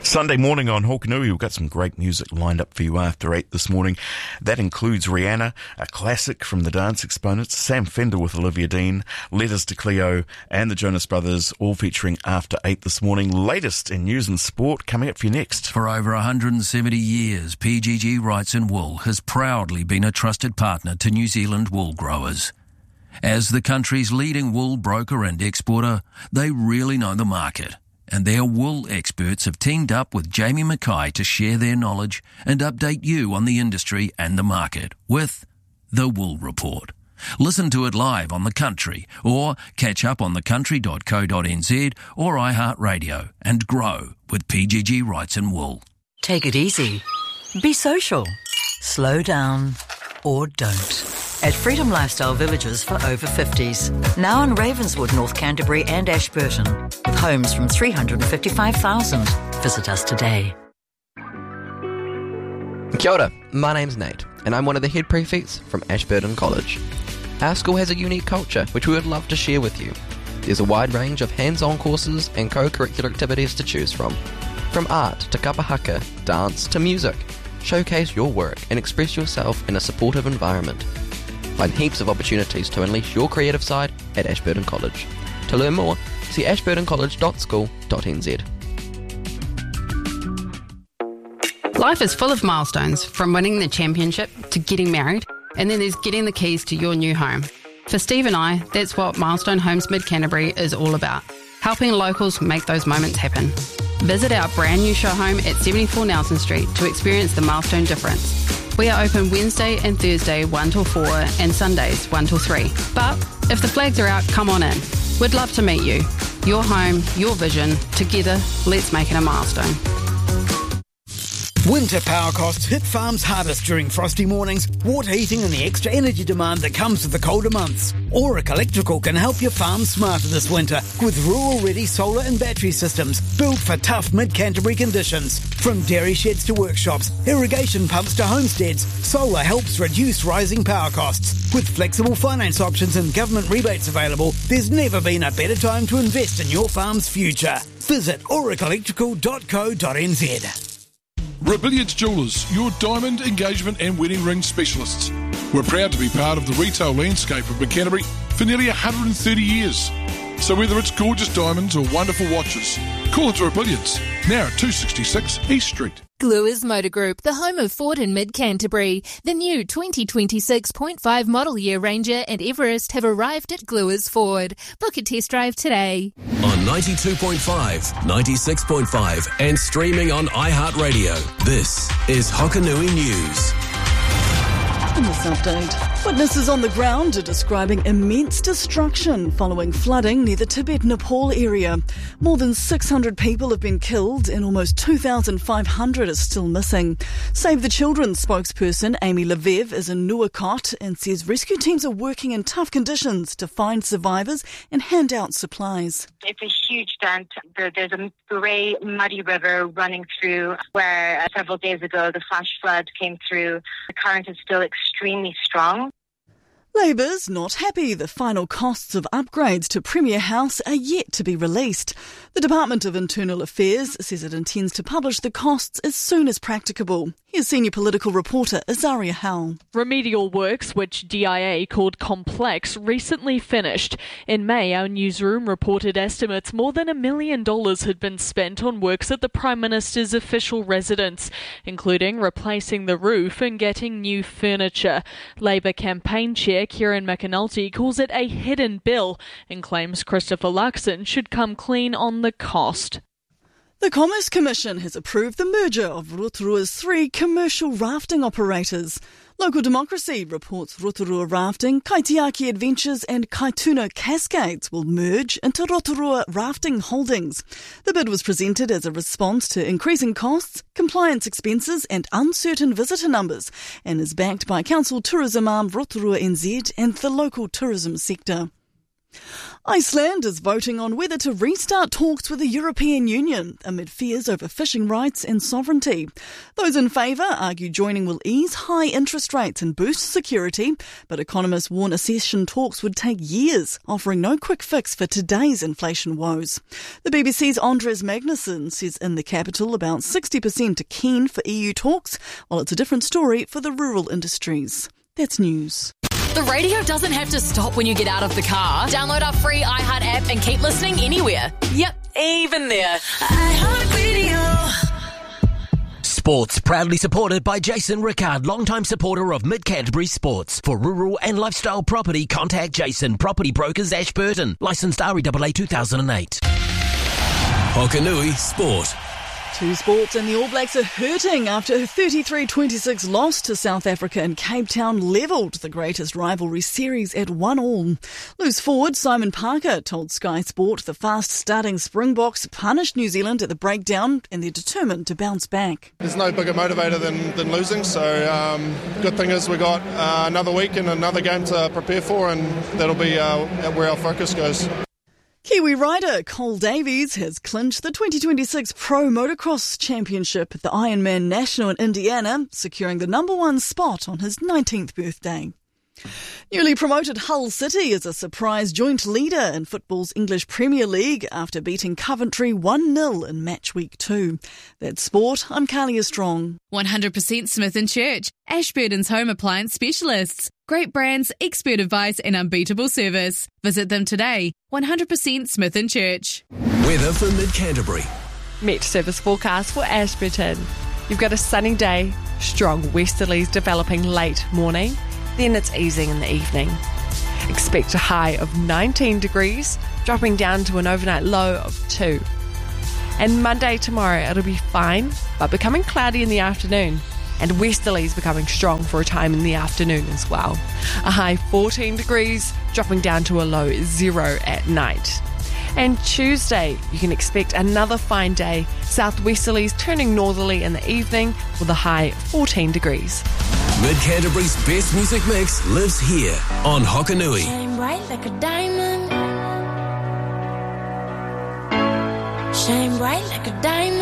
Sunday morning on Hokanui, we've got some great music lined up for you after 8 this morning. That includes Rihanna, a classic from the Dance Exponents, Sam Fender with Olivia Dean, Letters to Cleo, and the Jonas Brothers, all featuring after 8 this morning. Latest in news and sport coming up for you next. For over 170 years, PGG Wrights and Wool has proudly been a trusted partner to New Zealand wool growers. As the country's leading wool broker and exporter, they really know the market. And their wool experts have teamed up with Jamie Mackay to share their knowledge and update you on the industry and the market with The Wool Report. Listen to it live on The Country or catch up on thecountry.co.nz or iHeartRadio and grow with PGG Wrights and Wool. Take it easy. Be social. Slow down or don't. At Freedom Lifestyle Villages for over 50s. Now in Ravenswood, North Canterbury and Ashburton. With homes from $355,000. Visit us today. Kia ora, my name's Nate, and I'm one of the head prefects from Ashburton College. Our school has a unique culture which we would love to share with you. There's a wide range of hands-on courses and co-curricular activities to choose from art to kapahaka, dance to music. Showcase your work and express yourself in a supportive environment. Find heaps of opportunities to unleash your creative side at Ashburton College. To learn more, see ashburtoncollege.school.nz. Life is full of milestones, from winning the championship to getting married, and then there's getting the keys to your new home. For Steve and I, that's what Milestone Homes Mid Canterbury is all about, helping locals make those moments happen. Visit our brand new show home at 74 Nelson Street to experience the Milestone difference. We are open Wednesday and Thursday 1 till 4 and Sundays 1 till 3. But if the flags are out, come on in. We'd love to meet you. Your home, your vision. Together, let's make it a milestone. Winter power costs hit farms hardest during frosty mornings, water heating and the extra energy demand that comes with the colder months. Auric Electrical can help your farm smarter this winter with rural-ready solar and battery systems built for tough mid-Canterbury conditions. From dairy sheds to workshops, irrigation pumps to homesteads, solar helps reduce rising power costs. With flexible finance options and government rebates available, there's never been a better time to invest in your farm's future. Visit auricelectrical.co.nz. Rebellions Jewellers, your diamond, engagement and wedding ring specialists. We're proud to be part of the retail landscape of Canterbury for nearly 130 years. So whether it's gorgeous diamonds or wonderful watches, call it Rebellions, now at 266 East Street. Gluers Motor Group, the home of Ford in Mid-Canterbury. The new 2026.5 model year Ranger and Everest have arrived at Gluers Ford. Book a test drive today. On 92.5, 96.5 and streaming on iHeartRadio. This is Hokanui News. In this update, witnesses on the ground are describing immense destruction following flooding near the Tibet-Nepal area. More than 600 people have been killed and almost 2,500 are still missing. Save the Children spokesperson Amy Levev is in Nuakot and says rescue teams are working in tough conditions to find survivors and hand out supplies. It's a huge dent. There's a grey, muddy river running through where several days ago the flash flood came through. The current is still extremely strong. Labour's not happy. The final costs of upgrades to Premier House are yet to be released. The Department of Internal Affairs says it intends to publish the costs as soon as practicable. Here's senior political reporter Azaria Howell. Remedial works, which DIA called complex, recently finished. In May, our newsroom reported estimates more than $1 million had been spent on works at the Prime Minister's official residence, including replacing the roof and getting new furniture. Labour campaign chair Kieran McAnulty calls it a hidden bill and claims Christopher Luxon should come clean on the cost. The Commerce Commission has approved the merger of Rotorua's 3 commercial rafting operators. Local Democracy reports Rotorua Rafting, Kaitiaki Adventures and Kaituna Cascades will merge into Rotorua Rafting Holdings. The bid was presented as a response to increasing costs, compliance expenses and uncertain visitor numbers and is backed by Council Tourism arm Rotorua NZ and the local tourism sector. Iceland is voting on whether to restart talks with the European Union amid fears over fishing rights and sovereignty. Those in favour argue joining will ease high interest rates and boost security, but economists warn accession talks would take years, offering no quick fix for today's inflation woes. The BBC's Andres Magnusson says in the capital about 60% are keen for EU talks, while it's a different story for the rural industries. That's news. The radio doesn't have to stop when you get out of the car. Download our free iHeart app and keep listening anywhere. Yep, even there. iHeart Radio. Sports proudly supported by Jason Rickard, longtime supporter of Mid-Canterbury Sports. For rural and lifestyle property, contact Jason, Property Brokers, Ashburton. Licensed REAA 2008. Hokanui Sport. Two sports, and the All Blacks are hurting after a 33-26 loss to South Africa in Cape Town levelled the greatest rivalry series at 1-1. Loose forward Simon Parker told Sky Sport the fast-starting Springboks punished New Zealand at the breakdown and they're determined to bounce back. There's no bigger motivator than losing, so good thing is we got another week and another game to prepare for, and that'll be where our focus goes. Kiwi rider Cole Davies has clinched the 2026 Pro Motocross Championship at the Ironman National in Indiana, securing the number 1 spot on his 19th birthday. Newly promoted Hull City is a surprise joint leader in football's English Premier League after beating Coventry 1-0 in match week 2. That's sport. I'm Kalia Strong. 100% Smith & Church, Ashburton's home appliance specialists. Great brands, expert advice and unbeatable service. Visit them today. 100% Smith & Church. Weather for Mid-Canterbury. Met service forecast for Ashburton. You've got a sunny day, strong westerlies developing late morning, then it's easing in the evening. Expect a high of 19 degrees, dropping down to an overnight low of 2. And Monday tomorrow it'll be fine, but becoming cloudy in the afternoon. And westerlies becoming strong for a time in the afternoon as well. A high 14 degrees, dropping down to a low 0 at night. And Tuesday, you can expect another fine day. Southwesterlies turning northerly in the evening with a high 14 degrees. Mid-Canterbury's best music mix lives here on Hokanui. Shine bright like a diamond. Shine bright like a diamond.